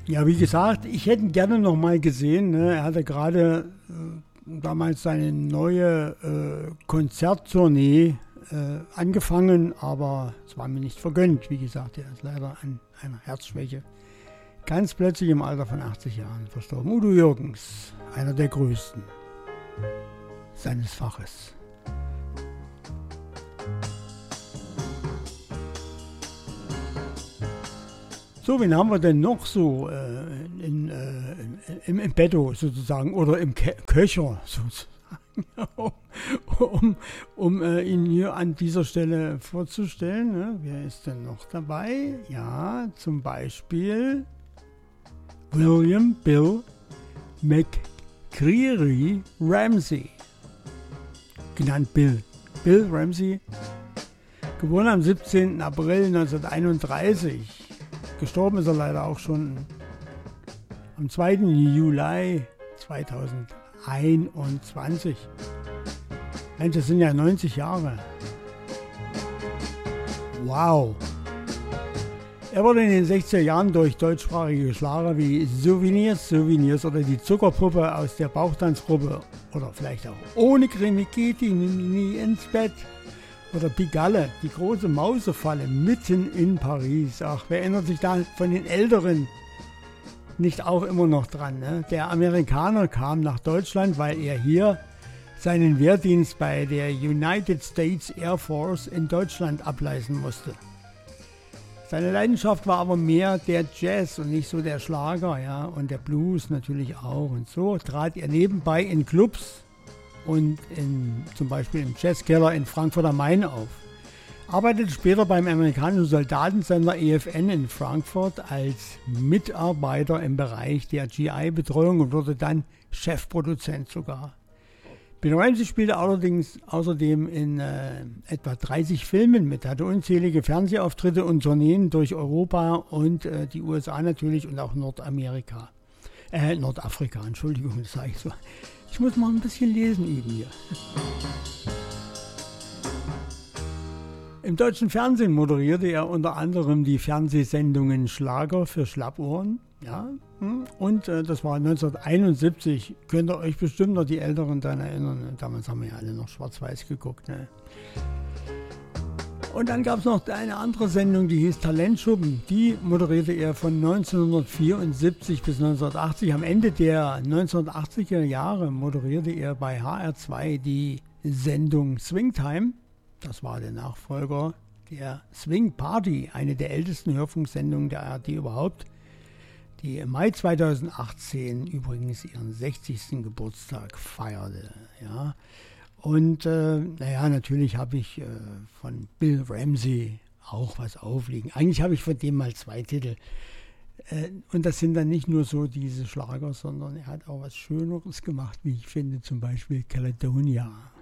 Ja, wie gesagt, ich hätte ihn gerne noch mal gesehen. Ne? Er hatte gerade damals seine neue Konzerttournee angefangen, aber es war mir nicht vergönnt. Wie gesagt, er ist leider an einer Herzschwäche ganz plötzlich im Alter von 80 Jahren verstorben. Udo Jürgens, einer der größten seines Faches. So, wen haben wir denn noch so im Betto sozusagen oder im Köcher sozusagen, um ihn hier an dieser Stelle vorzustellen. Ne? Wer ist denn noch dabei? Ja, zum Beispiel William Bill McCreary Ramsey, genannt Bill. Bill Ramsey, geboren am 17. April 1931. Gestorben ist er leider auch schon am 2. Juli 2021. Mensch, das sind ja 90 Jahre. Wow. Er wurde in den 60er Jahren durch deutschsprachige Schlager wie Souvenirs oder die Zuckerpuppe aus der Bauchtanzgruppe oder vielleicht auch Ohne Creme geht die nie ins Bett oder Pigalle, die große Mausefalle mitten in Paris. Ach, wer erinnert sich da von den Älteren nicht auch immer noch dran? Ne? Der Amerikaner kam nach Deutschland, weil er hier seinen Wehrdienst bei der United States Air Force in Deutschland ableisten musste. Seine Leidenschaft war aber mehr der Jazz und nicht so der Schlager, ja, und der Blues natürlich auch. Und so trat er nebenbei in Clubs und zum Beispiel im Jazzkeller in Frankfurt am Main auf. Arbeitete später beim amerikanischen Soldatensender EFN in Frankfurt als Mitarbeiter im Bereich der GI-Betreuung und wurde dann Chefproduzent sogar. Bill Ramsey spielte allerdings außerdem in etwa 30 Filmen mit, hatte unzählige Fernsehauftritte und Tourneen durch Europa und die USA natürlich und auch Nordafrika, Entschuldigung, das sage ich so. Ich muss mal ein bisschen lesen üben hier. Im deutschen Fernsehen moderierte er unter anderem die Fernsehsendungen Schlager für Schlappohren. Ja, und das war 1971. Könnt ihr euch bestimmt noch die Älteren daran erinnern. Damals haben wir ja alle noch schwarz-weiß geguckt. Ne? Und dann gab es noch eine andere Sendung, die hieß Talentschuppen. Die moderierte er von 1974 bis 1980. Am Ende der 1980er Jahre moderierte er bei HR2 die Sendung Swingtime. Das war der Nachfolger der Swing Party, eine der ältesten Hörfunksendungen der ARD überhaupt, die im Mai 2018 übrigens ihren 60. Geburtstag feierte. Ja. Und natürlich habe ich von Bill Ramsey auch was aufliegen. Eigentlich habe ich von dem mal 2 Titel. Und das sind dann nicht nur so diese Schlager, sondern er hat auch was Schöneres gemacht, wie ich finde, zum Beispiel Caledonia.